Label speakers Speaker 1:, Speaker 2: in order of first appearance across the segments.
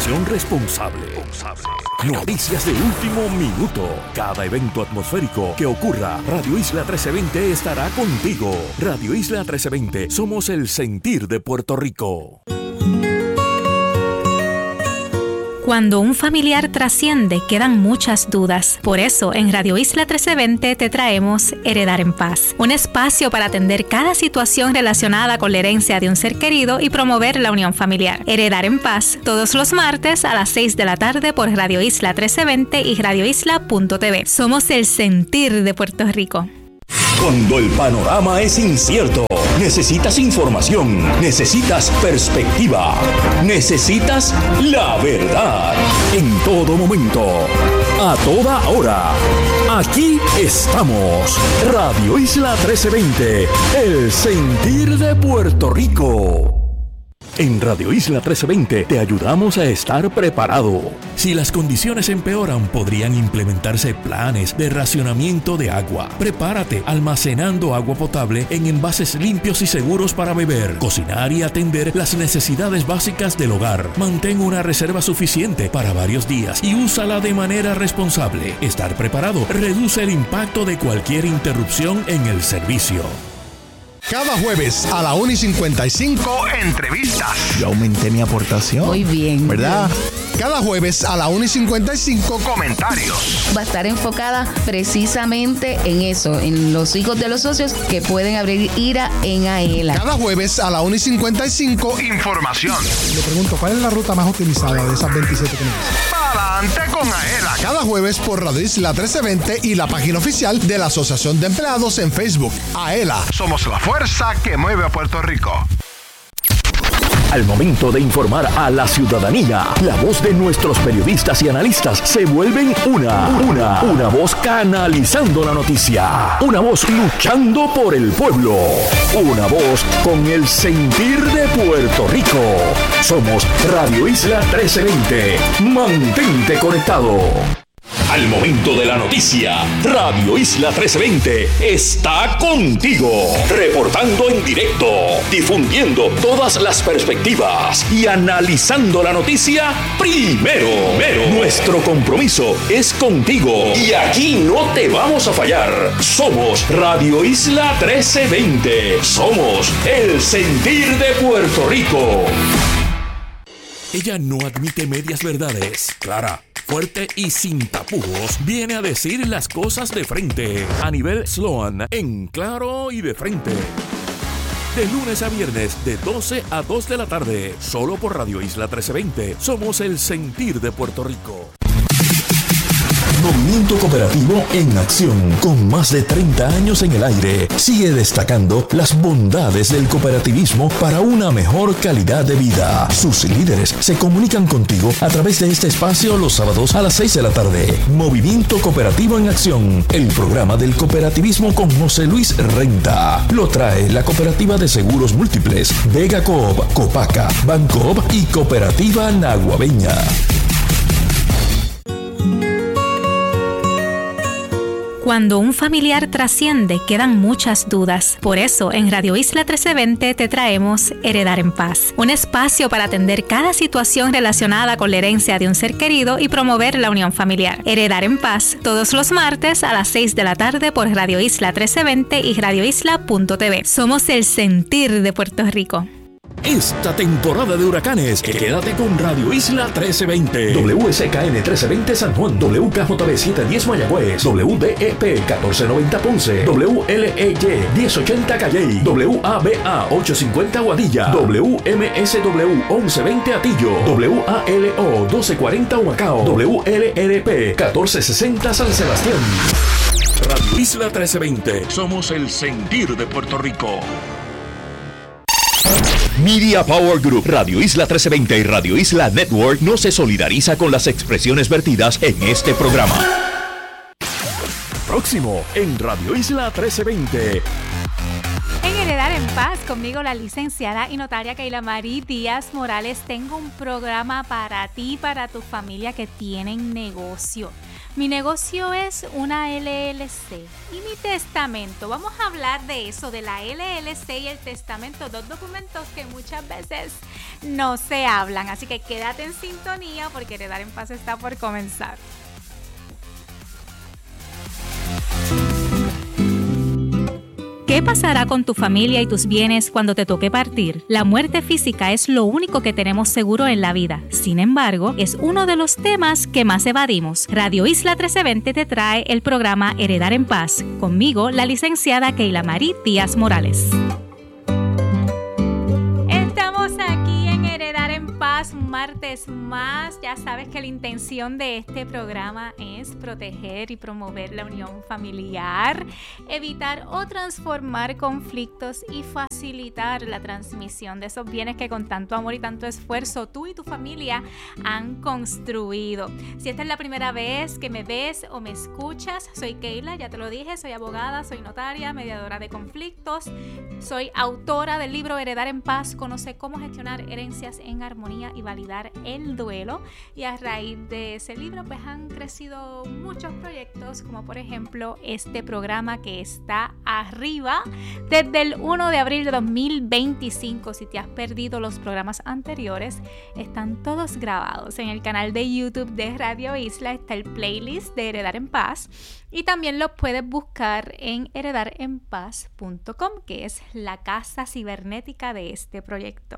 Speaker 1: Información responsable. Noticias de último minuto. Cada evento atmosférico que ocurra, Radio Isla 1320 estará contigo. Radio Isla 1320, somos el sentir de Puerto Rico.
Speaker 2: Cuando un familiar trasciende, quedan muchas dudas. Por eso, en Radio Isla 1320 te traemos Heredar en Paz, un espacio para atender cada situación relacionada con la herencia de un ser querido y promover la unión familiar. Heredar en Paz, todos los martes a las 6 de la tarde por Radio Isla 1320 y radioisla.tv. Somos el sentir de Puerto Rico.
Speaker 1: Cuando el panorama es incierto, necesitas información, necesitas perspectiva, necesitas la verdad. En todo momento, a toda hora, aquí estamos. Radio Isla 1320, el sentir de Puerto Rico. En Radio Isla 1320 te ayudamos a estar preparado. Si las condiciones empeoran, podrían implementarse planes de racionamiento de agua. Prepárate almacenando agua potable en envases limpios y seguros para beber, cocinar y atender las necesidades básicas del hogar. Mantén una reserva suficiente para varios días y úsala de manera responsable. Estar preparado reduce el impacto de cualquier interrupción en el servicio.
Speaker 3: Cada jueves a la 1:55, entrevistas.
Speaker 4: Yo aumenté mi aportación.
Speaker 5: Muy bien.
Speaker 3: ¿Verdad? Cada jueves a la 1:55, comentarios.
Speaker 5: Va a estar enfocada precisamente en eso, en los hijos de los socios que pueden abrir IRA en AELA.
Speaker 3: Cada jueves a la 1:55, información.
Speaker 6: Le pregunto, ¿cuál es la ruta más utilizada de esas 27 que me dicen?
Speaker 3: Adelante con AELA. Cada jueves por Radio Isla 1320 y la página oficial de la Asociación de Empleados en Facebook. AELA. Somos la fuerza que mueve a Puerto Rico.
Speaker 1: Al momento de informar a la ciudadanía, la voz de nuestros periodistas y analistas se vuelven una voz canalizando la noticia, una voz luchando por el pueblo, una voz con el sentir de Puerto Rico. Somos Radio Isla 1320. Mantente conectado. Al momento de la noticia, Radio Isla 1320 está contigo, reportando en directo, difundiendo todas las perspectivas y analizando la noticia primero. Nuestro compromiso es contigo y aquí no te vamos a fallar. Somos Radio Isla 1320. Somos el sentir de Puerto Rico. Ella no admite medias verdades. Clara, fuerte y sin tapujos, viene a decir las cosas de frente. A nivel Sloan, en claro y de frente. De lunes a viernes, de 12 a 2 de la tarde. Solo por Radio Isla 1320. Somos el sentir de Puerto Rico. Movimiento Cooperativo en acción, con más de 30 años en el aire, sigue destacando las bondades del cooperativismo para una mejor calidad de vida. Sus líderes se comunican contigo a través de este espacio los sábados a las 6 de la tarde. Movimiento Cooperativo en acción, el programa del cooperativismo con José Luis Renta. Lo trae la Cooperativa de Seguros Múltiples, Vega Coop, Copaca, Bancoop y Cooperativa Naguabeña.
Speaker 2: Cuando un familiar trasciende, quedan muchas dudas. Por eso, en Radio Isla 1320 te traemos Heredar en Paz, un espacio para atender cada situación relacionada con la herencia de un ser querido y promover la unión familiar. Heredar en Paz, todos los martes a las 6 de la tarde por Radio Isla 1320 y radioisla.tv. Somos el sentir de Puerto Rico.
Speaker 1: Esta temporada de huracanes, quédate con Radio Isla 1320. WSKN 1320 San Juan, WKJB 710 Mayagüez, WDEP 1490 Ponce, WLEY 1080 Calley, WABA 850 Guadilla, WMSW 1120 Atillo, WALO 1240 Humacao, WLRP 1460 San Sebastián. Radio Isla 1320. Somos el sentir de Puerto Rico. Media Power Group, Radio Isla 1320 y Radio Isla Network no se solidariza con las expresiones vertidas en este programa. Próximo en Radio Isla 1320.
Speaker 2: En Heredar en Paz, conmigo la licenciada y notaria Keila Marie Díaz Morales, tengo un programa para ti y para tu familia que tienen negocio. Mi negocio es una LLC y mi testamento. Vamos a hablar de eso, de la LLC y el testamento, dos documentos que muchas veces no se hablan. Así que quédate en sintonía porque Heredar en Paz está por comenzar. ¿Qué pasará con tu familia y tus bienes cuando te toque partir? La muerte física es lo único que tenemos seguro en la vida. Sin embargo, es uno de los temas que más evadimos. Radio Isla 1320 te trae el programa Heredar en Paz. Conmigo, la licenciada Keila Marie Díaz Morales. Estamos aquí en Heredar en Paz, un martes más. Ya sabes que la intención de este programa es proteger y promover la unión familiar, evitar o transformar conflictos y facilitar la transmisión de esos bienes que con tanto amor y tanto esfuerzo tú y tu familia han construido. Si esta es la primera vez que me ves o me escuchas, soy Keila, ya te lo dije, soy abogada, soy notaria, mediadora de conflictos, soy autora del libro Heredar en Paz, conoce cómo gestionar herencias en armonía y validar el duelo, y a raíz de ese libro pues han crecido muchos proyectos, como por ejemplo este programa que está arriba desde el 1 de abril de 2025. Si te has perdido los programas anteriores, están todos grabados en el canal de YouTube de Radio Isla. Está el playlist de Heredar en Paz y también lo puedes buscar en heredarenpaz.com, que es la casa cibernética de este proyecto.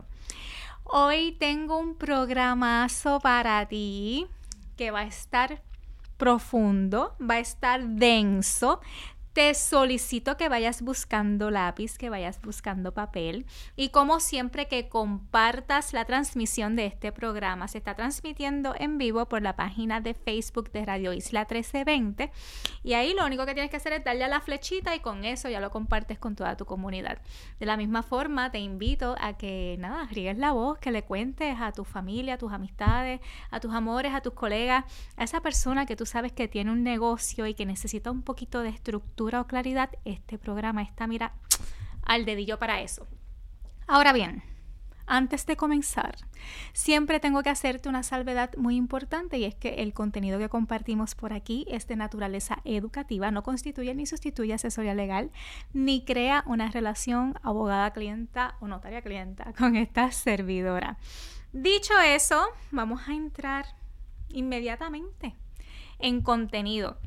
Speaker 2: Hoy tengo un programazo para ti que va a estar profundo, va a estar denso. Te solicito que vayas buscando lápiz, que vayas buscando papel y como siempre que compartas la transmisión de este programa. Se está transmitiendo en vivo por la página de Facebook de Radio Isla 1320 y ahí lo único que tienes que hacer es darle a la flechita y con eso ya lo compartes con toda tu comunidad. De la misma forma te invito a que riegues la voz, que le cuentes a tu familia, a tus amistades, a tus amores, a tus colegas, a esa persona que tú sabes que tiene un negocio y que necesita un poquito de estructura o claridad. Este programa está, mira, al dedillo para eso. Ahora bien, antes de comenzar, siempre tengo que hacerte una salvedad muy importante y es que el contenido que compartimos por aquí es de naturaleza educativa, no constituye ni sustituye asesoría legal, ni crea una relación abogada-clienta o notaria-clienta con esta servidora. Dicho eso, vamos a entrar inmediatamente en contenido.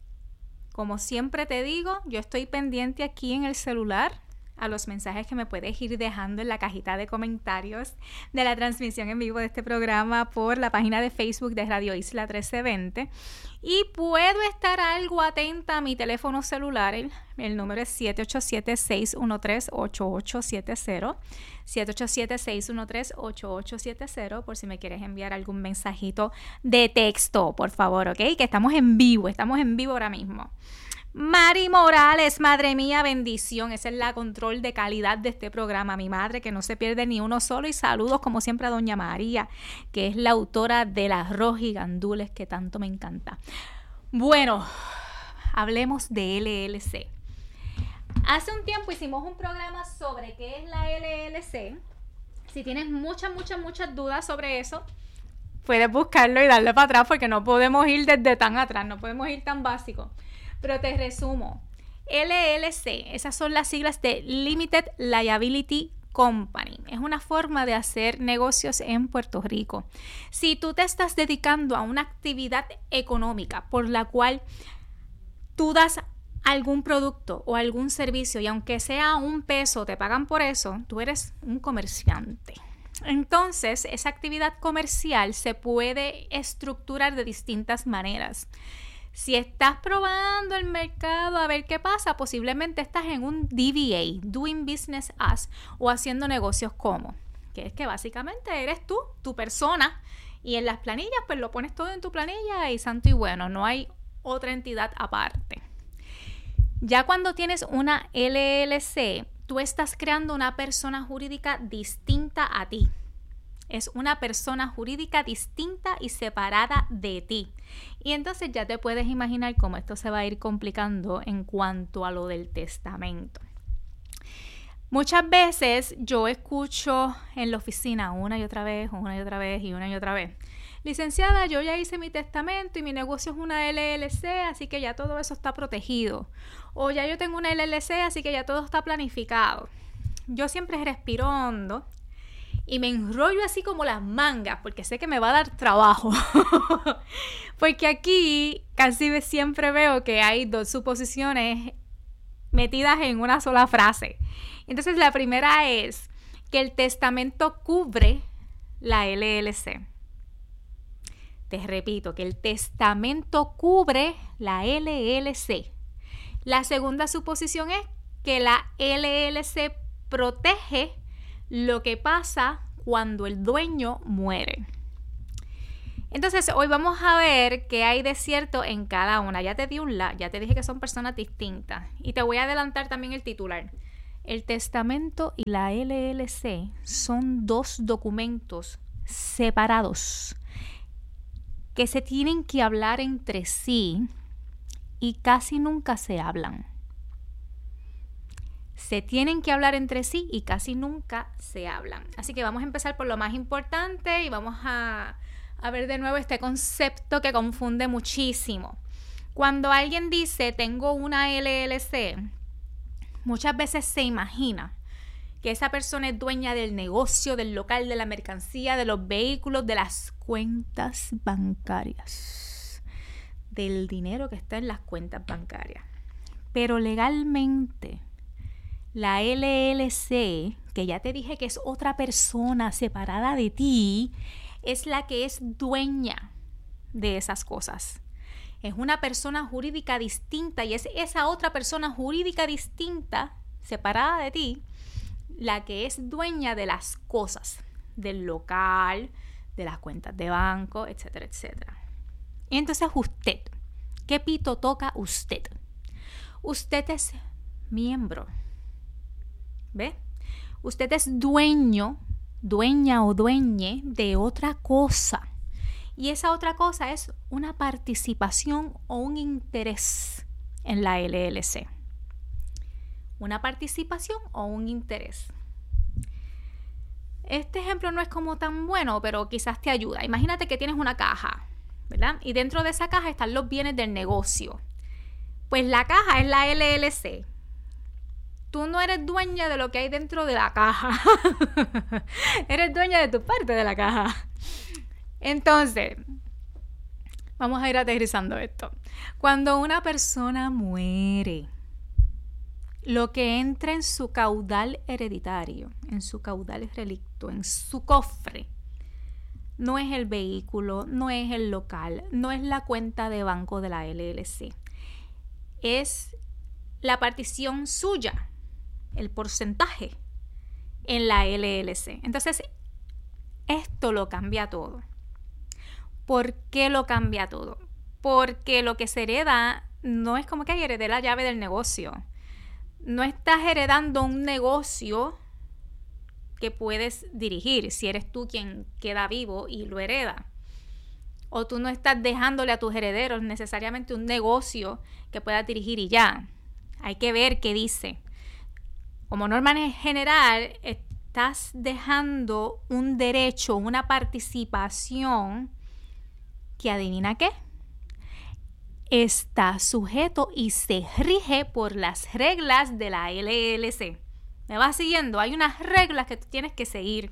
Speaker 2: Como siempre te digo, yo estoy pendiente aquí en el celular a los mensajes que me puedes ir dejando en la cajita de comentarios de la transmisión en vivo de este programa por la página de Facebook de Radio Isla 1320. Y puedo estar algo atenta a mi teléfono celular. El número es 787-613-8870. 787-613-8870 por si me quieres enviar algún mensajito de texto, por favor, ¿ok? Que estamos en vivo ahora mismo. Mari Morales, madre mía, bendición. Esa es la control de calidad de este programa. Mi madre, que no se pierde ni uno solo. Y saludos, como siempre, a doña María, que es la autora del arroz y gandules que tanto me encanta. Bueno, hablemos de LLC. Hace un tiempo hicimos un programa sobre qué es la LLC. Si tienes muchas dudas sobre eso, puedes buscarlo y darle para atrás porque no podemos ir desde tan atrás, no podemos ir tan básico. Pero te resumo, LLC, esas son las siglas de Limited Liability Company. Es una forma de hacer negocios en Puerto Rico. Si tú te estás dedicando a una actividad económica por la cual tú das algún producto o algún servicio y aunque sea $1 te pagan por eso, tú eres un comerciante. Entonces, esa actividad comercial se puede estructurar de distintas maneras. Si estás probando el mercado a ver qué pasa, posiblemente estás en un DBA, Doing Business As, o haciendo negocios como, que es que básicamente eres tú, tu persona, y en las planillas pues lo pones todo en tu planilla y santo y bueno, no hay otra entidad aparte. Ya cuando tienes una LLC, tú estás creando una persona jurídica distinta a ti. Es una persona jurídica distinta y separada de ti. Y entonces ya te puedes imaginar cómo esto se va a ir complicando en cuanto a lo del testamento. Muchas veces yo escucho en la oficina una y otra vez, licenciada, yo ya hice mi testamento y mi negocio es una LLC, así que ya todo eso está protegido. O ya yo tengo una LLC, así que ya todo está planificado. Yo siempre respiro hondo y me enrollo así como las mangas, porque sé que me va a dar trabajo. Porque aquí casi siempre veo que hay dos suposiciones metidas en una sola frase. Entonces la primera es que el testamento cubre la LLC. Te repito, que el testamento cubre la LLC. La segunda suposición es que la LLC protege lo que pasa cuando el dueño muere. Entonces, hoy vamos a ver qué hay de cierto en cada una. Ya te di ya te dije que son personas distintas. Y te voy a adelantar también el titular. El testamento y la LLC son dos documentos separados que se tienen que hablar entre sí y casi nunca se hablan. Se tienen que hablar entre sí y casi nunca se hablan. Así que vamos a empezar por lo más importante y vamos a ver de nuevo este concepto que confunde muchísimo. Cuando alguien dice tengo una LLC, muchas veces se imagina que esa persona es dueña del negocio, del local, de la mercancía, de los vehículos, de las cuentas bancarias, del dinero que está en las cuentas bancarias. Pero legalmente, la LLC, que ya te dije que es otra persona separada de ti, es la que es dueña de esas cosas. Es una persona jurídica distinta y es esa otra persona jurídica distinta, separada de ti, la que es dueña de las cosas, del local, de las cuentas de banco, etcétera, etcétera. Y entonces usted, ¿qué pito toca usted? Usted es miembro. ¿Ve? Usted es dueño, dueña o dueñe de otra cosa. Y esa otra cosa es una participación o un interés en la LLC. Una participación o un interés. Este ejemplo no es como tan bueno, pero quizás te ayuda. Imagínate que tienes una caja, ¿verdad? Y dentro de esa caja están los bienes del negocio. Pues la caja es la LLC. Tú no eres dueña de lo que hay dentro de la caja. Eres dueña de tu parte de la caja. Entonces, vamos a ir aterrizando esto. Cuando una persona muere, lo que entra en su caudal hereditario, en su caudal relicto, en su cofre, no es el vehículo, no es el local, no es la cuenta de banco de la LLC. Es la partición suya, el porcentaje en la LLC. Entonces, esto lo cambia todo. ¿Por qué lo cambia todo? Porque lo que se hereda no es como que heredé la llave del negocio. No estás heredando un negocio que puedes dirigir si eres tú quien queda vivo y lo hereda. O tú no estás dejándole a tus herederos necesariamente un negocio que puedas dirigir y ya. Hay que ver qué dice. Como norma general, estás dejando un derecho, una participación que adivina qué. Está sujeto y se rige por las reglas de la LLC. ¿Me vas siguiendo? Hay unas reglas que tú tienes que seguir.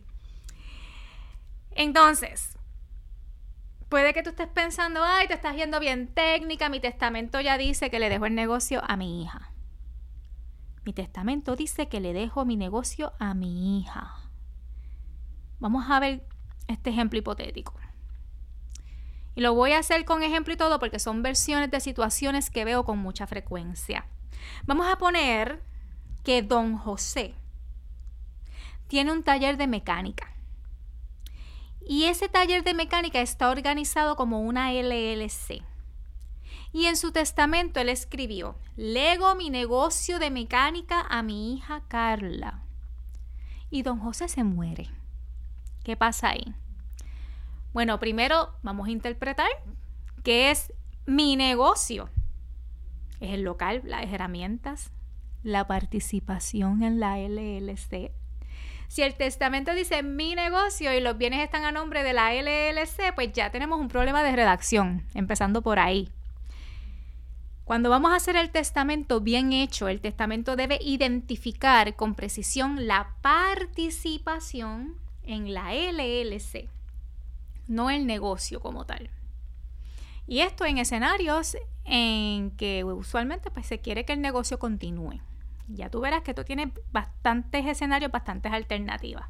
Speaker 2: Entonces, puede que tú estés pensando, ay, te estás yendo bien técnica, mi testamento ya dice que le dejo el negocio a mi hija. Mi testamento dice que le dejo mi negocio a mi hija. Vamos a ver este ejemplo hipotético. Y lo voy a hacer con ejemplo y todo porque son versiones de situaciones que veo con mucha frecuencia. Vamos a poner que don José tiene un taller de mecánica. Y ese taller de mecánica está organizado como una LLC. Y en su testamento él escribió, lego mi negocio de mecánica a mi hija Carla. Y don José se muere. ¿Qué pasa ahí? Bueno, primero vamos a interpretar qué es mi negocio. Es el local, las herramientas, la participación en la LLC. Si el testamento dice mi negocio y los bienes están a nombre de la LLC, pues ya tenemos un problema de redacción, empezando por ahí. Cuando vamos a hacer el testamento bien hecho, el testamento debe identificar con precisión la participación en la LLC, no el negocio como tal. Y esto en escenarios en que usualmente pues, se quiere que el negocio continúe. Ya tú verás que esto tiene bastantes escenarios, bastantes alternativas.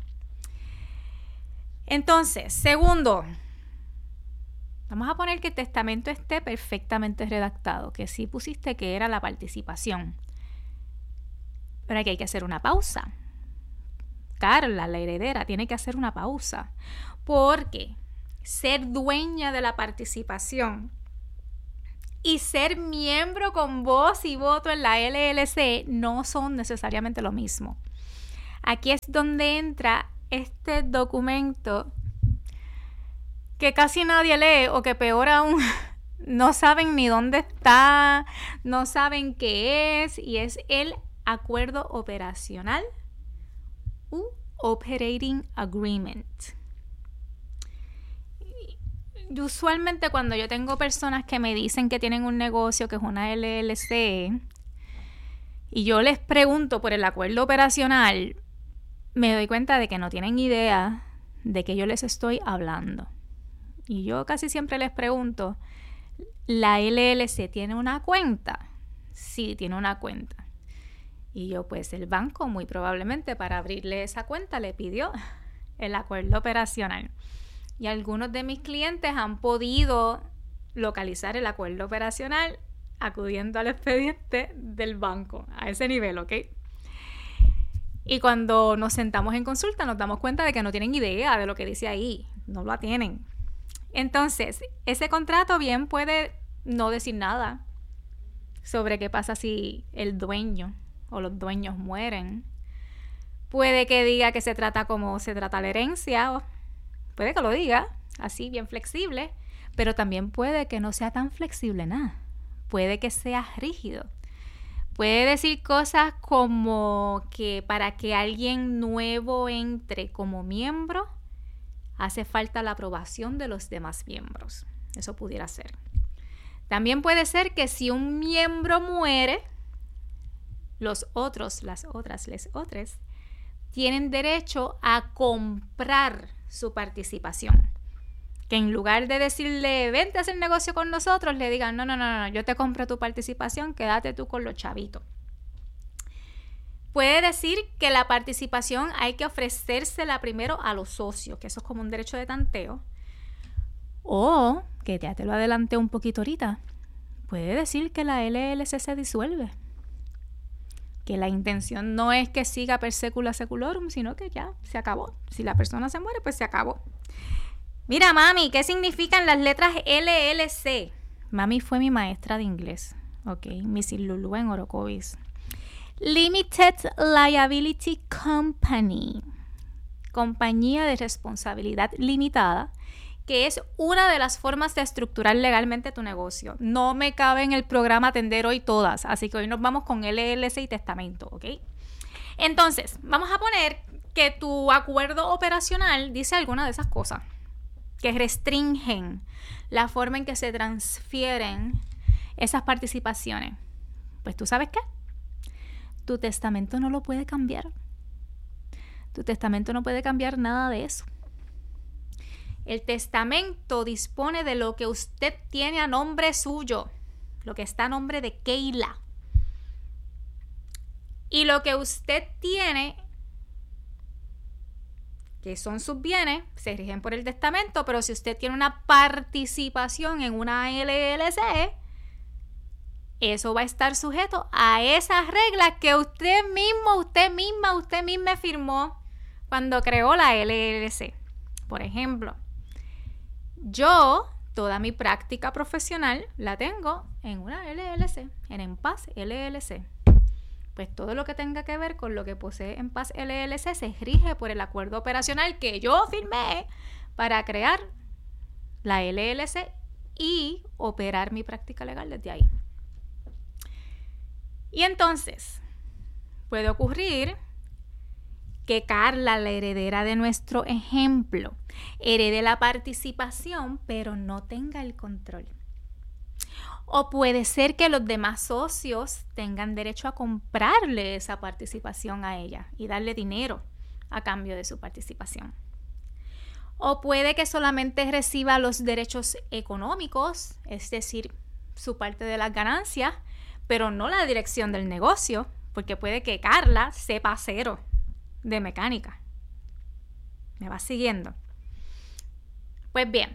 Speaker 2: Entonces, segundo, vamos a poner que el testamento esté perfectamente redactado, que sí pusiste que era la participación. Pero aquí hay que hacer una pausa. Carla, la heredera, tiene que hacer una pausa. Porque ser dueña de la participación y ser miembro con voz y voto en la LLC no son necesariamente lo mismo. Aquí es donde entra este documento que casi nadie lee o que peor aún no saben ni dónde está, no saben qué es, y es el acuerdo operacional u Operating Agreement. Y usualmente cuando yo tengo personas que me dicen que tienen un negocio que es una LLC y yo les pregunto por el acuerdo operacional, me doy cuenta de que no tienen idea de qué yo les estoy hablando. Y yo casi siempre les pregunto, ¿la LLC tiene una cuenta? Sí, tiene una cuenta. Y yo, pues el banco muy probablemente para abrirle esa cuenta le pidió el acuerdo operacional. Y algunos de mis clientes han podido localizar el acuerdo operacional acudiendo al expediente del banco, a ese nivel, ¿ok? Y cuando nos sentamos en consulta nos damos cuenta de que no tienen idea de lo que dice ahí, no lo tienen. Entonces, ese contrato bien puede no decir nada sobre qué pasa si el dueño o los dueños mueren. Puede que diga que se trata como se trata la herencia, o puede que lo diga, así bien flexible, pero también puede que no sea tan flexible nada. Puede que sea rígido. Puede decir cosas como que para que alguien nuevo entre como miembro, hace falta la aprobación de los demás miembros. Eso pudiera ser. También puede ser que si un miembro muere, los otros tienen derecho a comprar su participación. Que en lugar de decirle, vente a hacer negocio con nosotros, le digan, no, yo te compro tu participación, quédate tú con los chavitos. Puede decir que la participación hay que ofrecérsela primero a los socios, que eso es como un derecho de tanteo. O, que ya te lo adelanté un poquito ahorita, puede decir que la LLC se disuelve. Que la intención no es que siga per secula seculorum, sino que ya se acabó. Si la persona se muere, pues se acabó. Mira, mami, ¿qué significan las letras LLC? Mami fue mi maestra de inglés. Ok, Miss Lulu en Orocovis. Limited Liability Company. Compañía de responsabilidad limitada, que es una de las formas de estructurar legalmente tu negocio. No me cabe en el programa atender hoy todas, así que hoy nos vamos con LLC y testamento, ¿ok? Entonces, vamos a poner que tu acuerdo operacional dice alguna de esas cosas que restringen la forma en que se transfieren esas participaciones. Pues tú sabes qué, tu testamento no lo puede cambiar. Tu testamento no puede cambiar nada de eso. El testamento dispone de lo que usted tiene a nombre suyo, lo que está a nombre de Keila. Y lo que usted tiene, que son sus bienes, se rigen por el testamento, pero si usted tiene una participación en una LLC, eso va a estar sujeto a esas reglas que usted misma firmó cuando creó la LLC. Por ejemplo, yo toda mi práctica profesional la tengo en una LLC, en Enpaz LLC. Pues todo lo que tenga que ver con lo que posee Enpaz LLC se rige por el acuerdo operacional que yo firmé para crear la LLC y operar mi práctica legal desde ahí. Y entonces puede ocurrir que Carla, la heredera de nuestro ejemplo, herede la participación, pero no tenga el control. O puede ser que los demás socios tengan derecho a comprarle esa participación a ella y darle dinero a cambio de su participación. O puede que solamente reciba los derechos económicos, es decir, su parte de las ganancias, pero no la dirección del negocio, porque puede que Carla sepa cero de mecánica. ¿Me vas siguiendo? Pues bien,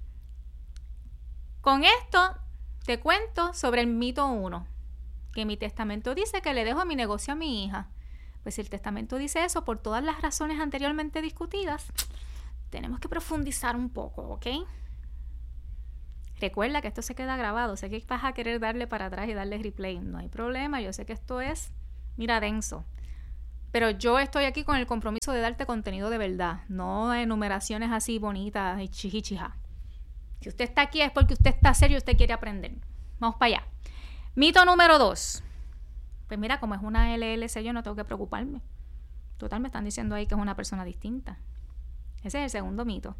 Speaker 2: con esto te cuento sobre el mito 1, que mi testamento dice que le dejo mi negocio a mi hija. Pues si el testamento dice eso, por todas las razones anteriormente discutidas, tenemos que profundizar un poco, ¿ok? Recuerda que esto se queda grabado. Sé que vas a querer darle para atrás y darle replay. No hay problema. Yo sé que esto es, mira, denso. Pero yo estoy aquí con el compromiso de darte contenido de verdad. No enumeraciones así bonitas y chichichija. Si usted está aquí es porque usted está serio y usted quiere aprender. Vamos para allá. Mito número 2. Pues mira, como es una LLC, yo no tengo que preocuparme. Total, me están diciendo ahí que es una persona distinta. Ese es el segundo mito.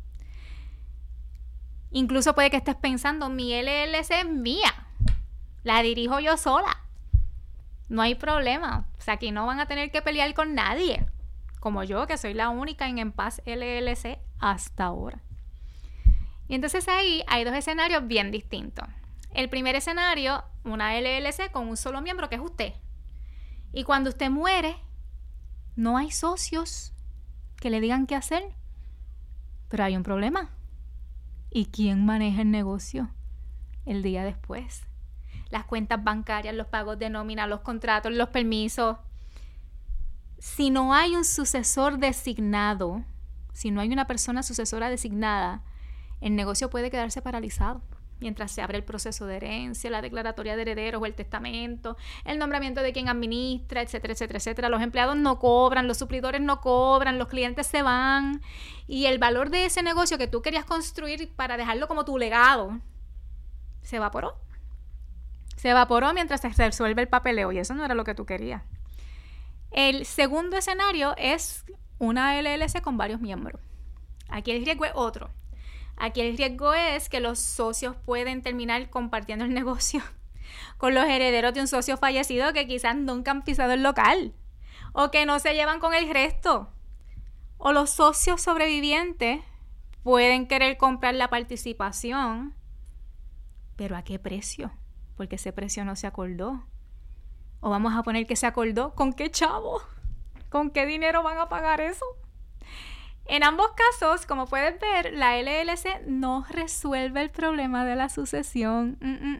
Speaker 2: Incluso puede que estés pensando, mi LLC es mía. La dirijo yo sola. No hay problema. O sea, aquí no van a tener que pelear con nadie. Como yo, que soy la única en Paz LLC hasta ahora. Y entonces ahí hay 2 escenarios bien distintos. El primer escenario, una LLC con un solo miembro, que es usted. Y cuando usted muere, no hay socios que le digan qué hacer. Pero hay un problema. ¿Y quién maneja el negocio el día después? Las cuentas bancarias, los pagos de nómina, los contratos, los permisos. Si no hay un sucesor designado, si no hay una persona sucesora designada, el negocio puede quedarse paralizado mientras se abre el proceso de herencia, la declaratoria de herederos o el testamento, el nombramiento de quien administra, etcétera, etcétera, etcétera. Los empleados no cobran, los suplidores no cobran, los clientes se van y el valor de ese negocio que tú querías construir para dejarlo como tu legado se evaporó. Se evaporó mientras se resuelve el papeleo y eso no era lo que tú querías. El segundo escenario es una LLC con varios miembros. Aquí el riesgo es otro. Aquí el riesgo es que los socios pueden terminar compartiendo el negocio con los herederos de un socio fallecido que quizás nunca han pisado el local o que no se llevan con el resto. O los socios sobrevivientes pueden querer comprar la participación, pero ¿a qué precio? Porque ese precio no se acordó. O vamos a poner que se acordó. ¿Con qué chavo? ¿Con qué dinero van a pagar eso? En ambos casos, como puedes ver, la LLC no resuelve el problema de la sucesión.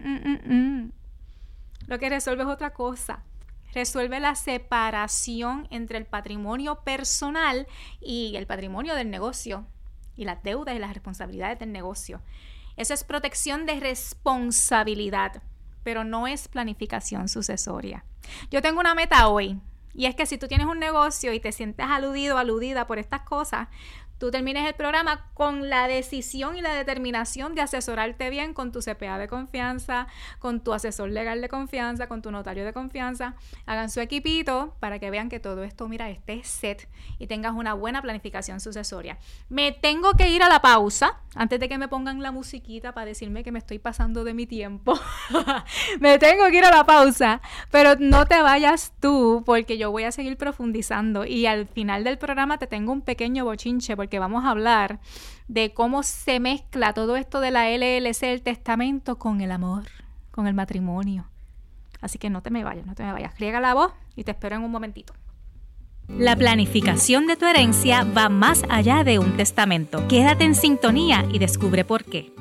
Speaker 2: Lo que resuelve es otra cosa. Resuelve la separación entre el patrimonio personal y el patrimonio del negocio, y las deudas y las responsabilidades del negocio. Eso es protección de responsabilidad, pero no es planificación sucesoria. Yo tengo una meta hoy. Y es que si tú tienes un negocio y te sientes aludido o aludida por estas cosas, tú termines el programa con la decisión y la determinación de asesorarte bien con tu CPA de confianza, con tu asesor legal de confianza, con tu notario de confianza. Hagan su equipito para que vean que todo esto, mira, esté set y tengas una buena planificación sucesoria. Me tengo que ir a la pausa antes de que me pongan la musiquita para decirme que me estoy pasando de mi tiempo. Me tengo que ir a la pausa, pero no te vayas tú porque yo voy a seguir profundizando y al final del programa te tengo un pequeño bochinche porque vamos a hablar de cómo se mezcla todo esto de la LLC, el testamento, con el amor, con el matrimonio. Así que no te me vayas. Riega la voz y te espero en un momentito. La planificación de tu herencia va más allá de un testamento. Quédate en sintonía y descubre por qué.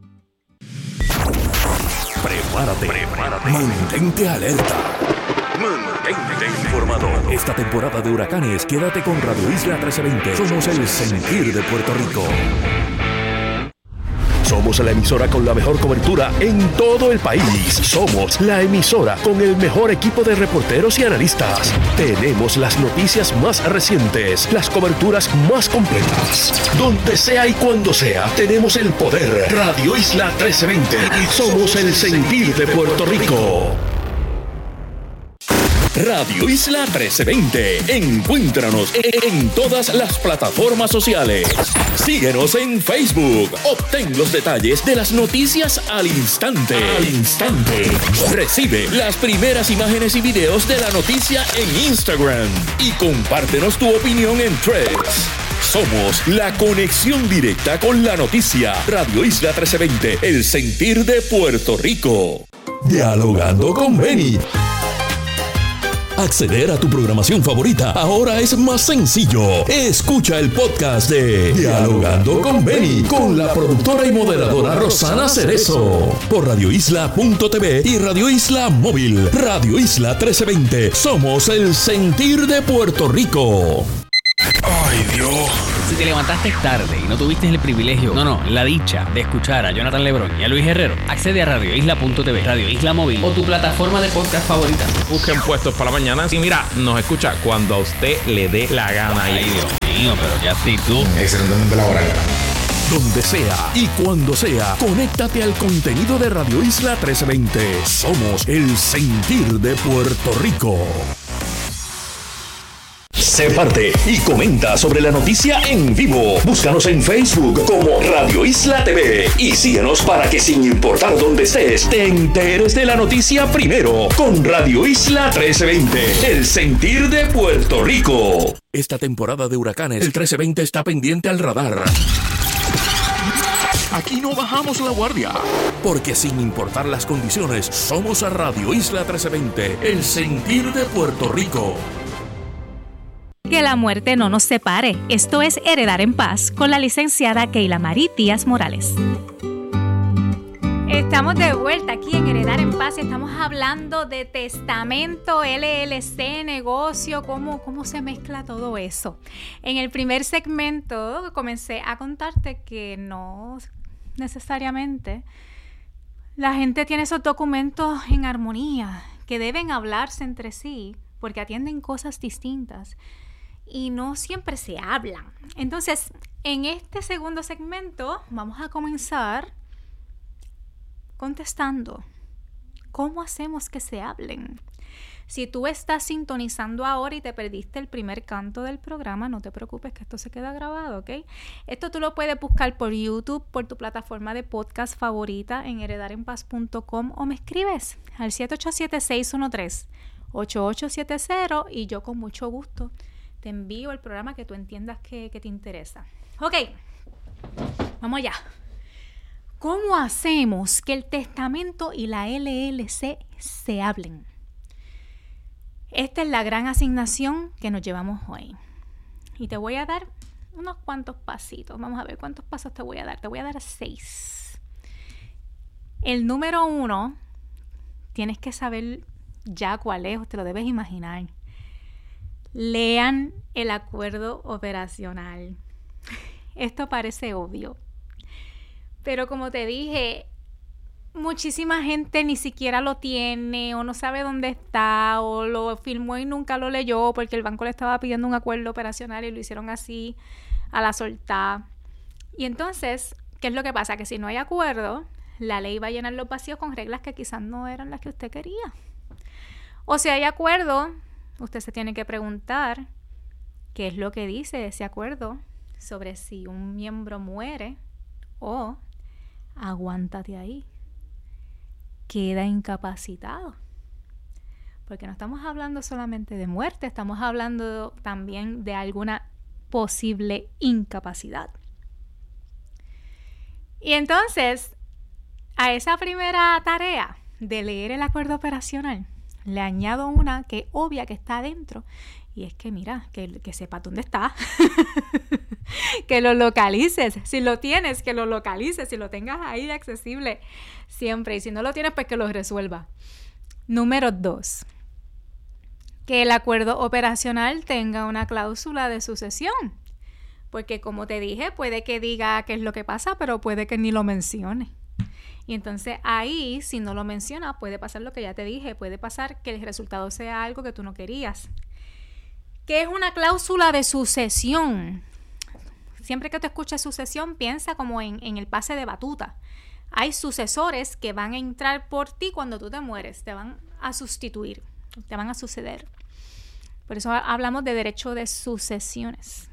Speaker 1: Prepárate. Mantente alerta. Mantente informado. Esta temporada de huracanes, quédate con Radio Isla 1320. Somos el sentir de Puerto Rico. Somos la emisora con la mejor cobertura en todo el país. Somos la emisora con el mejor equipo de reporteros y analistas. Tenemos las noticias más recientes, las coberturas más completas. Donde sea y cuando sea, tenemos el poder. Radio Isla 1320. Somos el sentir de Puerto Rico. Radio Isla 1320. Encuéntranos en todas las plataformas sociales. Síguenos en Facebook. Obtén los detalles de las noticias al instante. Recibe las primeras imágenes y videos de la noticia en Instagram. Y compártenos tu opinión en Threads. Somos la conexión directa con la noticia. Radio Isla 1320, el sentir de Puerto Rico. Dialogando con Beni. Acceder a tu programación favorita ahora es más sencillo. Escucha el podcast de Dialogando con Beni con la productora y moderadora Rosana Cerezo por radioisla.tv y Radio Isla Móvil. Radio Isla 1320. Somos el sentir de Puerto Rico.
Speaker 3: Ay, Dios.
Speaker 7: Si te levantaste tarde y no tuviste el privilegio, la dicha de escuchar a Jonathan Lebrón y a Luis Herrero, accede a radioisla.tv, Radio Isla Móvil o tu plataforma de podcast favorita.
Speaker 8: Busquen Puestos para la Mañana y mira, nos escucha cuando a usted le dé la gana.
Speaker 7: Ay, Dios mío, pero ya sí tú.
Speaker 3: Excelentemente laboral.
Speaker 1: Donde sea y cuando sea, conéctate al contenido de Radio Isla 1320. Somos el sentir de Puerto Rico. Sé parte y comenta sobre la noticia en vivo. Búscanos en Facebook como Radio Isla TV y síguenos para que sin importar dónde estés, te enteres de la noticia primero con Radio Isla 1320, el sentir de Puerto Rico. Esta temporada de huracanes, el 1320 está pendiente al radar. Aquí no bajamos la guardia, porque sin importar las condiciones, somos a Radio Isla 1320, el sentir de Puerto Rico.
Speaker 2: Que la muerte no nos separe. Esto es Heredar en Paz con la licenciada Keila Marí Díaz Morales. Estamos de vuelta aquí en Heredar en Paz y estamos hablando de testamento, LLC, negocio, cómo se mezcla todo eso. En el primer segmento comencé a contarte que no necesariamente la gente tiene esos documentos en armonía, que deben hablarse entre sí porque atienden cosas distintas. Y no siempre se hablan. Entonces, en este segundo segmento vamos a comenzar contestando. ¿Cómo hacemos que se hablen? Si tú estás sintonizando ahora y te perdiste el primer canto del programa, no te preocupes que esto se queda grabado, ¿ok? Esto tú lo puedes buscar por YouTube, por tu plataforma de podcast favorita en heredarenpaz.com o me escribes al 787-613-8870 y yo con mucho gusto te envío el programa que tú entiendas que te interesa. Ok, vamos allá. ¿Cómo hacemos que el testamento y la LLC se hablen? Esta es la gran asignación que nos llevamos hoy. Y te voy a dar unos cuantos pasitos. Vamos a ver cuántos pasos te voy a dar. Te voy a dar 6. El número 1, tienes que saber ya cuál es, o te lo debes imaginar. Lean el acuerdo operacional. Esto parece obvio, pero como te dije, muchísima gente ni siquiera lo tiene o no sabe dónde está o lo firmó y nunca lo leyó porque el banco le estaba pidiendo un acuerdo operacional y lo hicieron así a la soltada. Y entonces, ¿qué es lo que pasa? Que si no hay acuerdo, la ley va a llenar los vacíos con reglas que quizás no eran las que usted quería. O si hay acuerdo, usted se tiene que preguntar qué es lo que dice ese acuerdo sobre si un miembro muere o, aguántate ahí, queda incapacitado. Porque no estamos hablando solamente de muerte, estamos hablando también de alguna posible incapacidad. Y entonces, a esa primera tarea de leer el acuerdo operacional, le añado una que obvia que está adentro, y es que mira, que sepa dónde está, que lo localices, si lo tienes, que lo localices, si lo tengas ahí accesible siempre, y si no lo tienes, pues que lo resuelva. Número 2, que el acuerdo operacional tenga una cláusula de sucesión, porque como te dije, puede que diga qué es lo que pasa, pero puede que ni lo mencione. Y entonces ahí, si no lo menciona, puede pasar lo que ya te dije, puede pasar que el resultado sea algo que tú no querías. ¿Qué es una cláusula de sucesión? Siempre que te escuches sucesión, piensa como en el pase de batuta. Hay sucesores que van a entrar por ti cuando tú te mueres, te van a sustituir. te van a suceder. Por eso hablamos de derecho de sucesiones.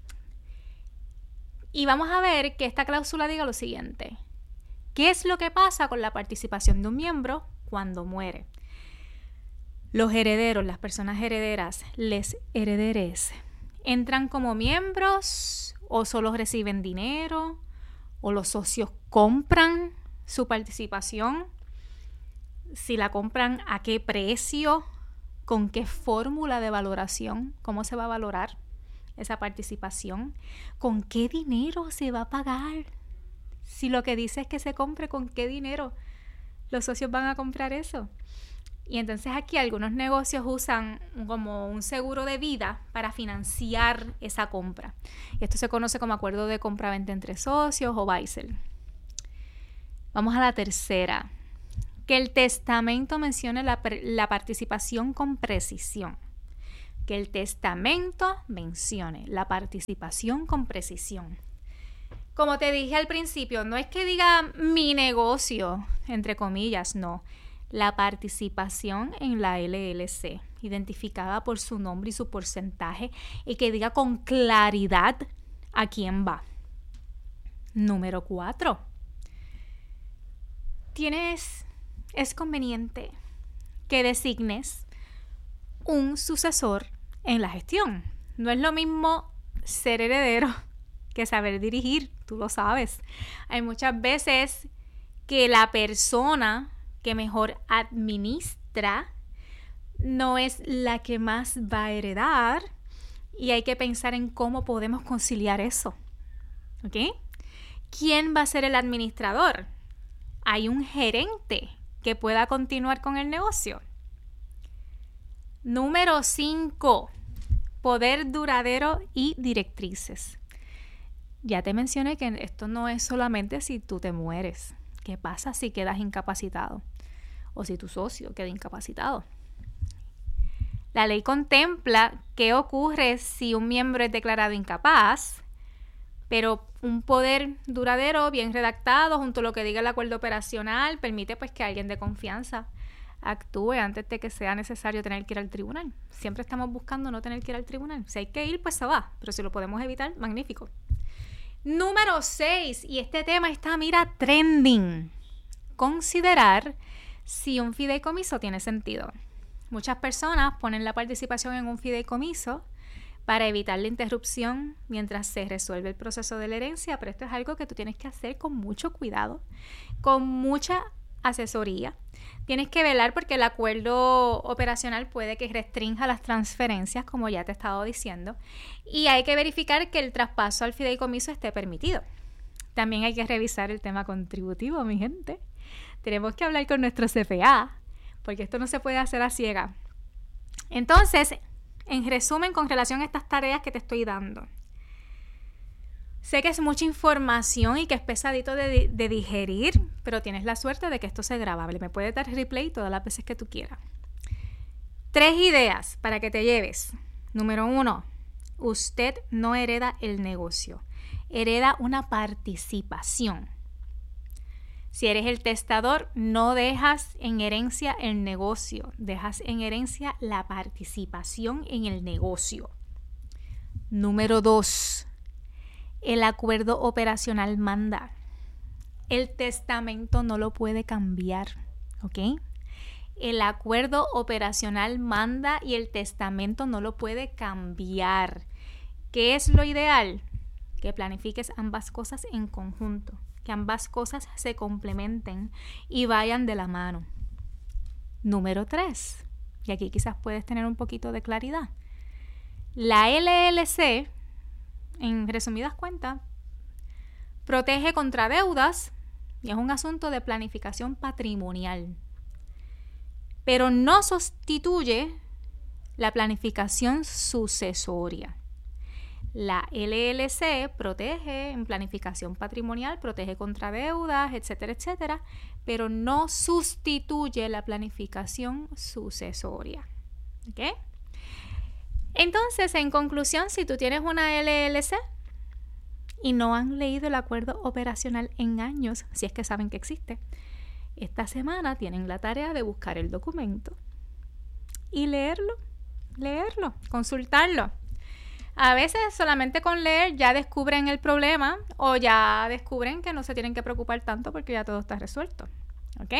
Speaker 2: Y vamos a ver que esta cláusula diga lo siguiente. ¿Qué es lo que pasa con la participación de un miembro cuando muere? Los herederos, las personas herederas, les herederes, ¿entran como miembros o solo reciben dinero? ¿O los socios compran su participación? Si la compran, ¿a qué precio? ¿Con qué fórmula de valoración? ¿Cómo se va a valorar esa participación? ¿Con qué dinero se va a pagar? Si lo que dice es que se compre, ¿con qué dinero los socios van a comprar eso? Y entonces aquí algunos negocios usan como un seguro de vida para financiar esa compra. Y esto se conoce como acuerdo de compra-venta entre socios o Baisel. Vamos a la tercera. Que el testamento mencione la participación con precisión. Que el testamento mencione la participación con precisión. Como te dije al principio, no es que diga mi negocio, entre comillas, no. La participación en la LLC, identificada por su nombre y su porcentaje, y que diga con claridad a quién va. Número 4. Es conveniente que designes un sucesor en la gestión. No es lo mismo ser heredero que saber dirigir, tú lo sabes. Hay muchas veces que la persona que mejor administra no es la que más va a heredar y hay que pensar en cómo podemos conciliar eso. ¿Ok? ¿Quién va a ser el administrador? ¿Hay un gerente que pueda continuar con el negocio? Número 5. Poder duradero y directrices. Ya te mencioné que esto no es solamente si tú te mueres. ¿Qué pasa si quedas incapacitado? O si tu socio queda incapacitado. La ley contempla qué ocurre si un miembro es declarado incapaz, pero un poder duradero, bien redactado, junto a lo que diga el acuerdo operacional, permite pues que alguien de confianza actúe antes de que sea necesario tener que ir al tribunal. Siempre estamos buscando no tener que ir al tribunal. Si hay que ir, pues se va. Pero si lo podemos evitar, magnífico. Número 6, y este tema está, mira, trending. Considerar si un fideicomiso tiene sentido. Muchas personas ponen la participación en un fideicomiso para evitar la interrupción mientras se resuelve el proceso de la herencia, pero esto es algo que tú tienes que hacer con mucho cuidado, con mucha asesoría. Tienes que velar porque el acuerdo operacional puede que restrinja las transferencias, como ya te he estado diciendo, y hay que verificar que el traspaso al fideicomiso esté permitido. También hay que revisar el tema contributivo, mi gente. Tenemos que hablar con nuestro CPA, porque esto no se puede hacer a ciega. Entonces, en resumen, con relación a estas tareas que te estoy dando, sé que es mucha información y que es pesadito de digerir, pero tienes la suerte de que esto sea grabable. Me puedes dar replay todas las veces que tú quieras. 3 ideas para que te lleves. Número 1, usted no hereda el negocio, hereda una participación. Si eres el testador, no dejas en herencia el negocio, dejas en herencia la participación en el negocio. Número 2, el acuerdo operacional manda. El testamento no lo puede cambiar, ¿ok? El acuerdo operacional manda y el testamento no lo puede cambiar. ¿Qué es lo ideal? Que planifiques ambas cosas en conjunto, que ambas cosas se complementen y vayan de la mano. Número 3, y aquí quizás puedes tener un poquito de claridad. La LLC, en resumidas cuentas, protege contra deudas y es un asunto de planificación patrimonial, pero no sustituye la planificación sucesoria. La LLC protege en planificación patrimonial, protege contra deudas, etcétera, etcétera, pero no sustituye la planificación sucesoria. ¿Ok? Entonces, en conclusión, si tú tienes una LLC y no han leído el acuerdo operacional en años, si es que saben que existe, esta semana tienen la tarea de buscar el documento y leerlo, consultarlo. A veces solamente con leer ya descubren el problema o ya descubren que no se tienen que preocupar tanto porque ya todo está resuelto. ¿Ok?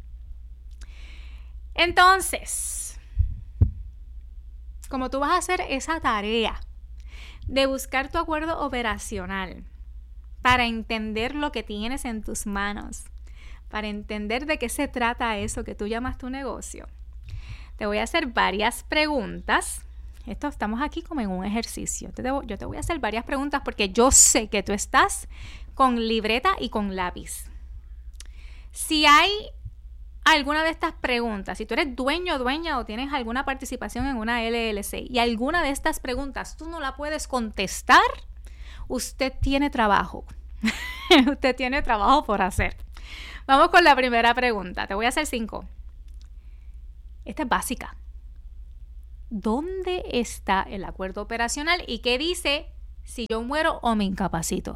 Speaker 2: Entonces, como tú vas a hacer esa tarea de buscar tu acuerdo operacional para entender lo que tienes en tus manos, para entender de qué se trata eso que tú llamas tu negocio, te voy a hacer varias preguntas. Estamos aquí como en un ejercicio. Yo te voy a hacer varias preguntas porque yo sé que tú estás con libreta y con lápiz. Si hay alguna de estas preguntas, si tú eres dueño o dueña o tienes alguna participación en una LLC y alguna de estas preguntas tú no la puedes contestar, usted tiene trabajo. Usted tiene trabajo por hacer. Vamos con la primera pregunta. Te voy a hacer 5. Esta es básica. ¿Dónde está el acuerdo operacional y qué dice si yo muero o me incapacito?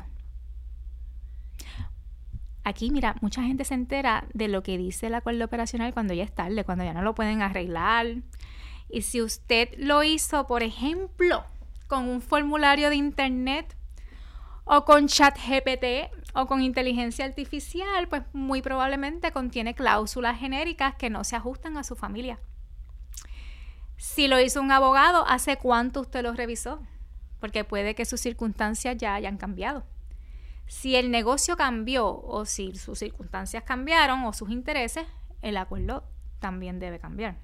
Speaker 2: Aquí, mira, mucha gente se entera de lo que dice el acuerdo operacional cuando ya es tarde, cuando ya no lo pueden arreglar. Y si usted lo hizo, por ejemplo, con un formulario de internet o con ChatGPT o con inteligencia artificial, pues muy probablemente contiene cláusulas genéricas que no se ajustan a su familia. Si lo hizo un abogado, ¿hace cuánto usted lo revisó? Porque puede que sus circunstancias ya hayan cambiado. Si el negocio cambió o si sus circunstancias cambiaron o sus intereses, el acuerdo también debe cambiar.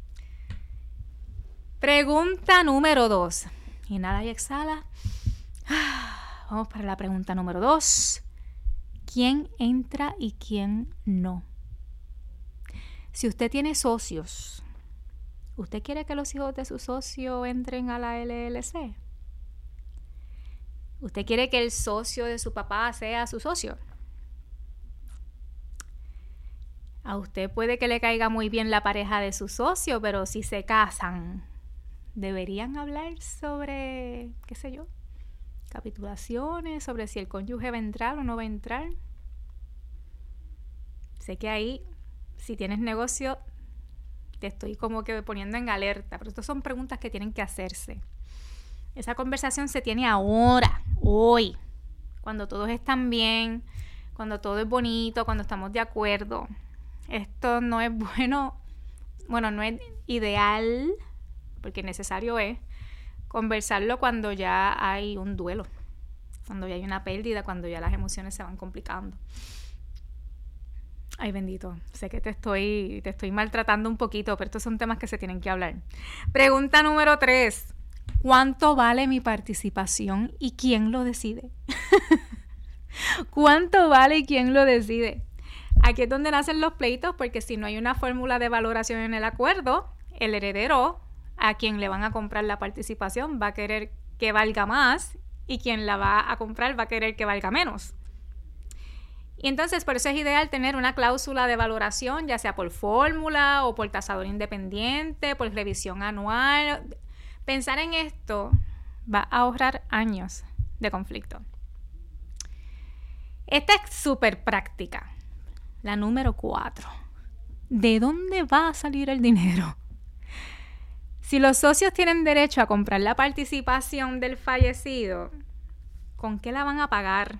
Speaker 2: Pregunta número 2. Inhala y exhala. Vamos para la pregunta número 2. ¿Quién entra y quién no? Si usted tiene socios, ¿usted quiere que los hijos de su socio entren a la LLC? ¿Usted quiere que el socio de su papá sea su socio? A usted puede que le caiga muy bien la pareja de su socio, pero si se casan, ¿deberían hablar sobre, qué sé yo, capitulaciones, sobre si el cónyuge va a entrar o no va a entrar? Sé que ahí, si tienes negocio, te estoy como que poniendo en alerta, pero estas son preguntas que tienen que hacerse. Esa conversación se tiene ahora, hoy, cuando todos están bien, cuando todo es bonito, cuando estamos de acuerdo. Esto no es bueno, no es ideal, porque necesario es conversarlo cuando ya hay un duelo, cuando ya hay una pérdida, cuando ya las emociones se van complicando. Ay, bendito, sé que te estoy maltratando un poquito, pero estos son temas que se tienen que hablar. Pregunta número 3. ¿Cuánto vale mi participación y quién lo decide? ¿Cuánto vale y quién lo decide? Aquí es donde nacen los pleitos, porque si no hay una fórmula de valoración en el acuerdo, el heredero a quien le van a comprar la participación va a querer que valga más y quien la va a comprar va a querer que valga menos. Y entonces por eso es ideal tener una cláusula de valoración, ya sea por fórmula o por tasador independiente, por revisión anual. Pensar en esto va a ahorrar años de conflicto. Esta es súper práctica. La número 4. ¿De dónde va a salir el dinero? Si los socios tienen derecho a comprar la participación del fallecido, ¿con qué la van a pagar?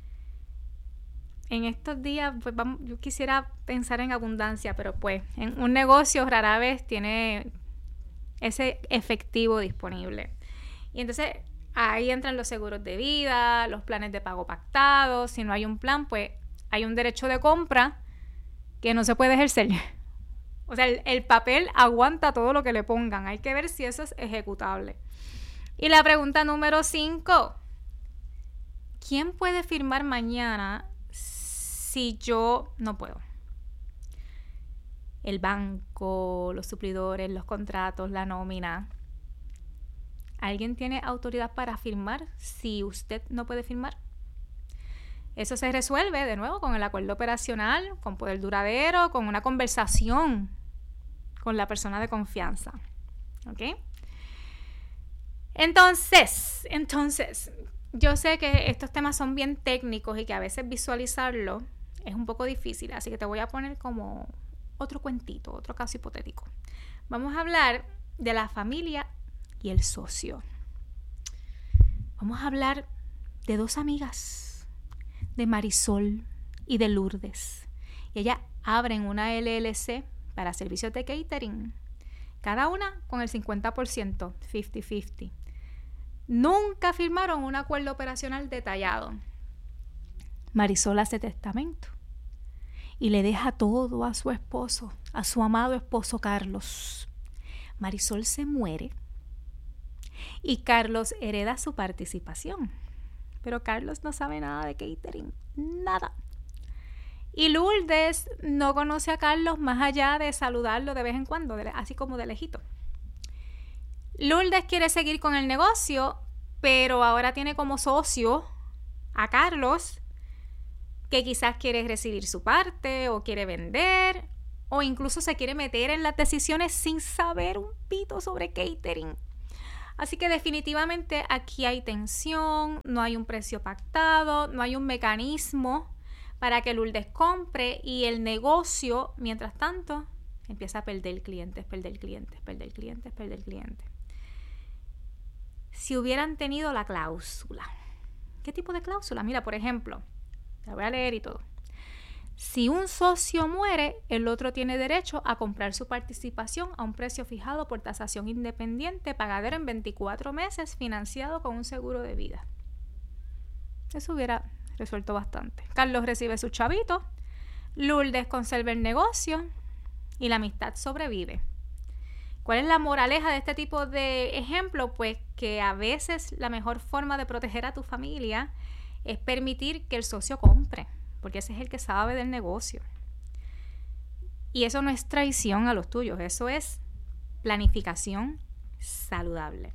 Speaker 2: En estos días, pues yo quisiera pensar en abundancia, pero pues en un negocio rara vez tiene ese efectivo disponible. Y entonces ahí entran los seguros de vida, los planes de pago pactados. Si no hay un plan, pues hay un derecho de compra que no se puede ejercer. O sea, el papel aguanta todo lo que le pongan. Hay que ver si eso es ejecutable. Y la pregunta número 5. ¿Quién puede firmar mañana si yo no puedo? El banco, los suplidores, los contratos, la nómina. ¿Alguien tiene autoridad para firmar si usted no puede firmar? Eso se resuelve de nuevo con el acuerdo operacional, con poder duradero, con una conversación con la persona de confianza. ¿Ok? Entonces, yo sé que estos temas son bien técnicos y que a veces visualizarlo es un poco difícil, así que te voy a poner como otro cuentito, otro caso hipotético. Vamos a hablar de la familia y el socio. Vamos a hablar de dos amigas, de Marisol y de Lourdes. Y ellas abren una LLC para servicios de catering, cada una con el 50%, 50-50. Nunca firmaron un acuerdo operacional detallado. Marisol hace testamento y le deja todo a su esposo, a su amado esposo Carlos. Marisol se muere y Carlos hereda su participación. Pero Carlos no sabe nada de catering, nada. Y Lourdes no conoce a Carlos más allá de saludarlo de vez en cuando, así como de lejito. Lourdes quiere seguir con el negocio, pero ahora tiene como socio a Carlos, que quizás quiere recibir su parte o quiere vender, o incluso se quiere meter en las decisiones sin saber un pito sobre catering. Así que definitivamente aquí hay tensión, no hay un precio pactado, no hay un mecanismo para que Lourdes compre, y el negocio, mientras tanto, empieza a perder clientes. Si hubieran tenido la cláusula. ¿Qué tipo de cláusula? Mira, por ejemplo, la voy a leer y todo. Si un socio muere, el otro tiene derecho a comprar su participación a un precio fijado por tasación independiente, pagadero en 24 meses, financiado con un seguro de vida. Eso hubiera resuelto bastante. Carlos recibe su chavito, Lourdes conserva el negocio y la amistad sobrevive. ¿Cuál es la moraleja de este tipo de ejemplo? Pues que a veces la mejor forma de proteger a tu familia es permitir que el socio compre, porque ese es el que sabe del negocio. Y eso no es traición a los tuyos, eso es planificación saludable.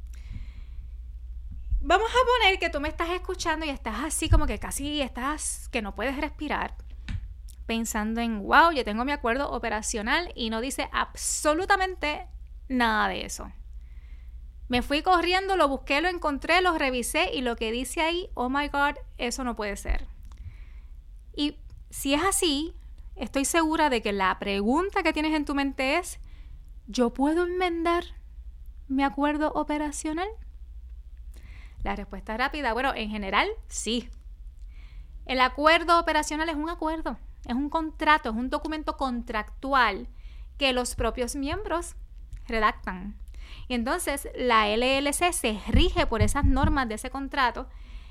Speaker 2: Vamos a poner que tú me estás escuchando y estás así como que casi estás que no puedes respirar, pensando en, wow, yo tengo mi acuerdo operacional y no dice absolutamente nada de eso. Me fui corriendo, lo busqué, lo encontré, lo revisé y lo que dice ahí, oh my God, eso no puede ser. Y si es así, estoy segura de que la pregunta que tienes en tu mente es, ¿yo puedo enmendar mi acuerdo operacional? La respuesta rápida, bueno, en general, sí. El acuerdo operacional es un acuerdo, es un contrato, es un documento contractual que los propios miembros redactan. Y entonces la LLC se rige por esas normas de ese contrato.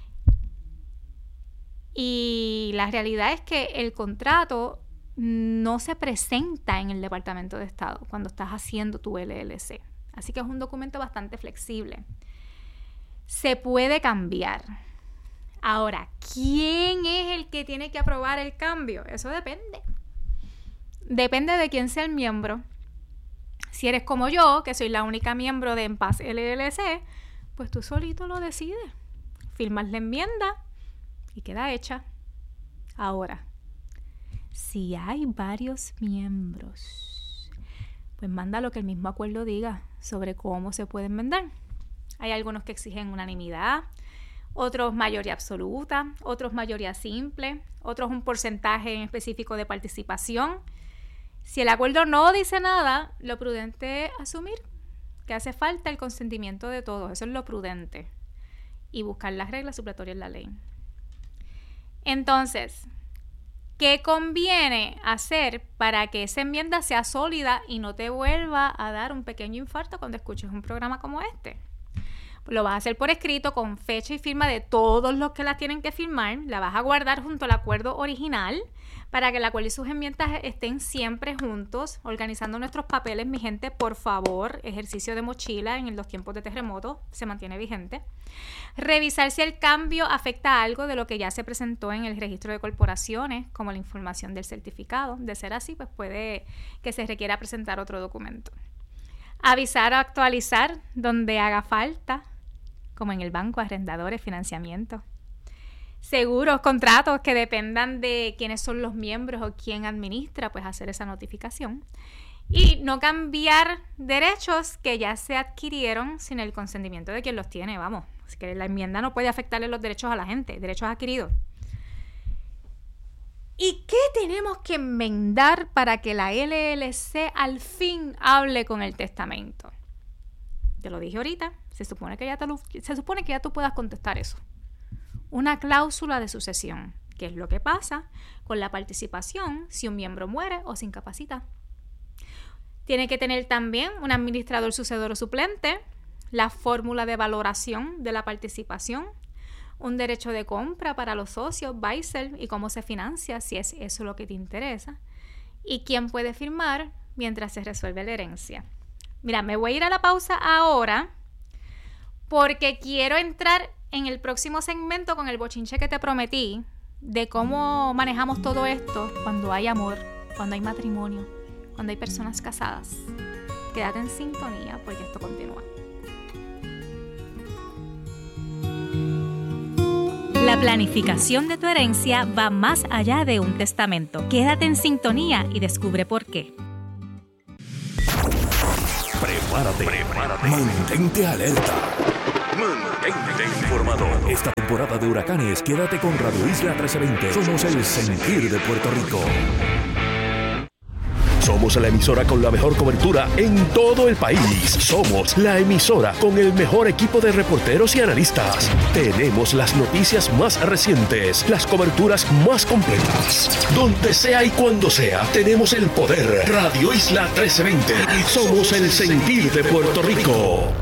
Speaker 2: Y la realidad es que el contrato no se presenta en el Departamento de Estado cuando estás haciendo tu LLC. Así que es un documento bastante flexible. Se puede cambiar. Ahora, ¿quién es el que tiene que aprobar el cambio? Eso depende. Depende de quién sea el miembro. Si eres como yo, que soy la única miembro de En Paz LLC, pues tú solito lo decides. Firmas la enmienda y queda hecha. Ahora, si hay varios miembros, pues manda lo que el mismo acuerdo diga sobre cómo se puede enmendar. Hay algunos que exigen unanimidad, otros mayoría absoluta, otros mayoría simple, otros un porcentaje en específico de participación. Si el acuerdo no dice nada, lo prudente es asumir que hace falta el consentimiento de todos. Eso es lo prudente. Y buscar las reglas supletorias en la ley. Entonces, ¿qué conviene hacer para que esa enmienda sea sólida y no te vuelva a dar un pequeño infarto cuando escuches un programa como este? Lo vas a hacer por escrito con fecha y firma de todos los que la tienen que firmar. La vas a guardar junto al acuerdo original para que el acuerdo y sus enmiendas estén siempre juntos, organizando nuestros papeles. Mi gente, por favor, ejercicio de mochila en los tiempos de terremoto se mantiene vigente. Revisar si el cambio afecta a algo de lo que ya se presentó en el registro de corporaciones, como la información del certificado. De ser así, pues puede que se requiera presentar otro documento. Avisar o actualizar donde haga falta, como en el banco, arrendadores, financiamiento. Seguros, contratos que dependan de quiénes son los miembros o quién administra, pues hacer esa notificación. Y no cambiar derechos que ya se adquirieron sin el consentimiento de quien los tiene, vamos. Así que la enmienda no puede afectarle los derechos a la gente, derechos adquiridos. ¿Y qué tenemos que enmendar para que la LLC al fin hable con el testamento? Te lo dije ahorita, se supone que ya tú puedas contestar eso. Una cláusula de sucesión, que es lo que pasa con la participación si un miembro muere o se incapacita. Tiene que tener también un administrador sucedor o suplente, la fórmula de valoración de la participación, un derecho de compra para los socios, Weissel, y cómo se financia, si es eso lo que te interesa, y quién puede firmar mientras se resuelve la herencia. Mira, me voy a ir a la pausa ahora porque quiero entrar en el próximo segmento con el bochinche que te prometí de cómo manejamos todo esto cuando hay amor, cuando hay matrimonio, cuando hay personas casadas. Quédate en sintonía porque esto continúa. La planificación de tu herencia va más allá de un testamento. Quédate en sintonía y descubre por qué.
Speaker 1: Prepárate. Mantente alerta. Mantente informado. Esta temporada de huracanes, quédate con Radio Isla 1320. Somos el sentir de Puerto Rico. Somos la emisora con la mejor cobertura en todo el país. Somos la emisora con el mejor equipo de reporteros y analistas. Tenemos las noticias más recientes, las coberturas más completas. Donde sea y cuando sea, tenemos el poder. Radio Isla 1320. Somos el sentir de Puerto Rico.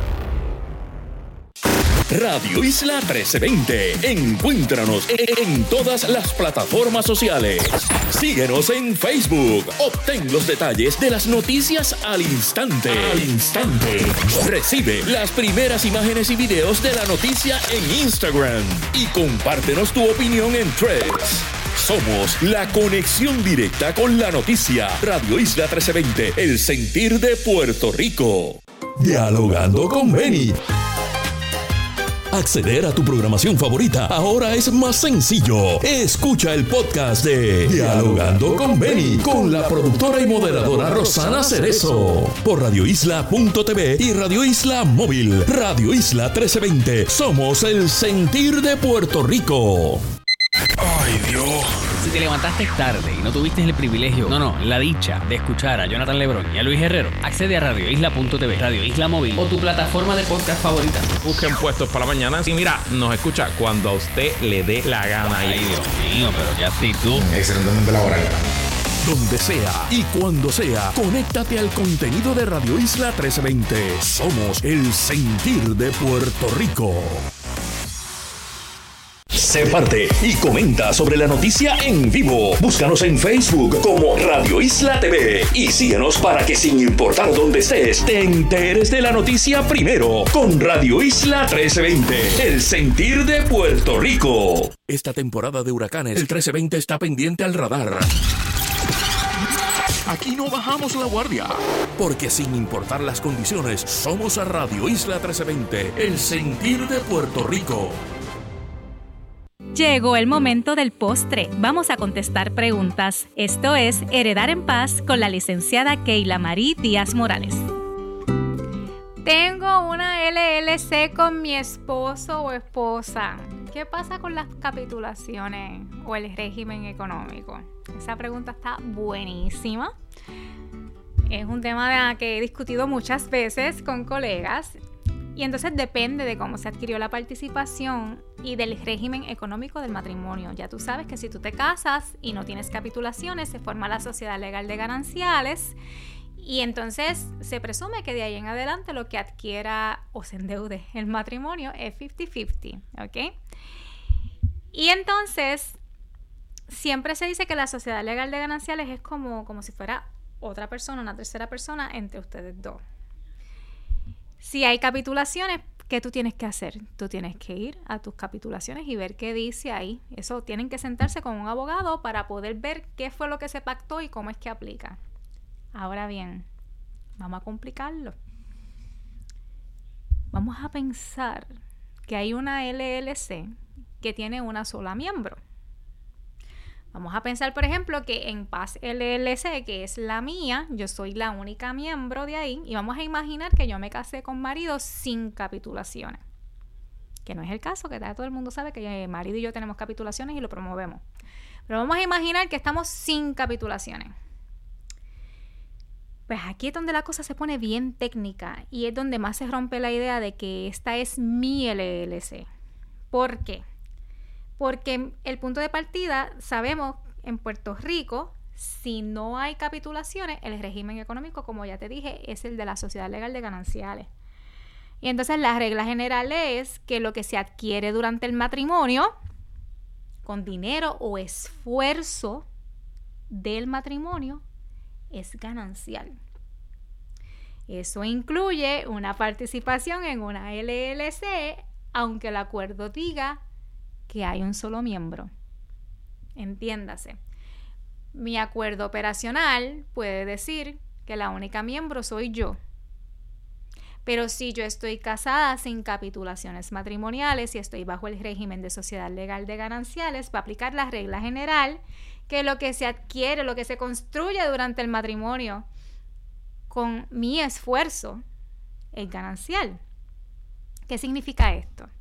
Speaker 1: Radio Isla 1320. Encuéntranos en todas las plataformas sociales. Síguenos en Facebook. Obtén los detalles de las noticias al instante. Recibe las primeras imágenes y videos de la noticia en Instagram. Y compártenos tu opinión en Threads. Somos la conexión directa con la noticia. Radio Isla 1320. El sentir de Puerto Rico. Dialogando con Benny. Acceder a tu programación favorita ahora es más sencillo. Escucha el podcast de Dialogando con Benny con la productora y moderadora Rosana Cerezo por radioisla.tv y Radio Isla Móvil. Radio Isla 1320. Somos el sentir de Puerto Rico. ¡Ay, Dios!
Speaker 7: Si te levantaste tarde y no tuviste el privilegio, la dicha de escuchar a Jonathan Lebrón y a Luis Herrero, accede a radioisla.tv, Radio Isla Móvil o tu plataforma de podcast favorita.
Speaker 8: Busquen puestos para la mañana. Y mira, nos escucha cuando a usted le dé la gana.
Speaker 7: Ay, Dios mío, pero ya sí tú.
Speaker 3: Excelentemente laboral.
Speaker 1: Donde sea y cuando sea, conéctate al contenido de Radio Isla 1320. Somos el sentir de Puerto Rico. Sé parte y comenta sobre la noticia en vivo. Búscanos en Facebook como Radio Isla TV y síguenos para que sin importar dónde estés, te enteres de la noticia primero con Radio Isla 1320, el sentir de Puerto Rico. Esta temporada de huracanes, el 1320 está pendiente al radar. Aquí no bajamos la guardia, porque sin importar las condiciones, somos a Radio Isla 1320, el sentir de Puerto Rico.
Speaker 2: Llegó el momento del postre. Vamos a contestar preguntas. Esto es Heredar en Paz con la licenciada Keila Marie Díaz Morales. Tengo una LLC con mi esposo o esposa. ¿Qué pasa con las capitulaciones o el régimen económico? Esa pregunta está buenísima. Es un tema que he discutido muchas veces con colegas. Y entonces depende de cómo se adquirió la participación y del régimen económico del matrimonio. Ya tú sabes que si tú te casas y no tienes capitulaciones, se forma la sociedad legal de gananciales y entonces se presume que de ahí en adelante lo que adquiera o se endeude el matrimonio es 50-50, ¿ok? Y entonces siempre se dice que la sociedad legal de gananciales es como si fuera otra persona, una tercera persona entre ustedes dos. Si hay capitulaciones, ¿qué tú tienes que hacer? Tú tienes que ir a tus capitulaciones y ver qué dice ahí. Eso tienen que sentarse con un abogado para poder ver qué fue lo que se pactó y cómo es que aplica. Ahora bien, vamos a complicarlo. Vamos a pensar que hay una LLC que tiene una sola miembro. Vamos a pensar, por ejemplo, que en Paz LLC, que es la mía, yo soy la única miembro de ahí, y vamos a imaginar que yo me casé con marido sin capitulaciones. Que no es el caso, que todo el mundo sabe que marido y yo tenemos capitulaciones y lo promovemos. Pero vamos a imaginar que estamos sin capitulaciones. Pues aquí es donde la cosa se pone bien técnica y es donde más se rompe la idea de que esta es mi LLC. ¿Por qué? Porque el punto de partida, sabemos, en Puerto Rico, si no hay capitulaciones, el régimen económico, como ya te dije, es el de la sociedad legal de gananciales. Y entonces la regla general es que lo que se adquiere durante el matrimonio, con dinero o esfuerzo del matrimonio, es ganancial. Eso incluye una participación en una LLC, aunque el acuerdo diga que hay un solo miembro. Entiéndase. Mi acuerdo operacional puede decir que la única miembro soy yo. Pero si yo estoy casada sin capitulaciones matrimoniales y estoy bajo el régimen de sociedad legal de gananciales, va a aplicar la regla general que lo que se adquiere, lo que se construye durante el matrimonio con mi esfuerzo es ganancial. ¿Qué significa esto?